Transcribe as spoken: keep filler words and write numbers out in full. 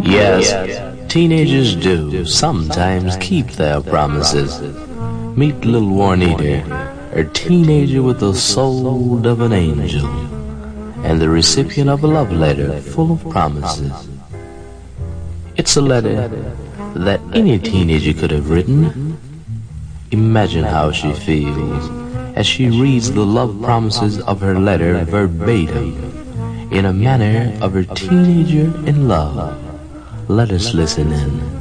Yes, teenagers do sometimes keep their promises. Meet little Juanita, a teenager with the soul of an angel, and the recipient of a love letter full of promises. It's a letter that any teenager could have written. Imagine how she feels as she reads the love promises of her letter verbatim, in a manner of a teenager in love. Let us listen in.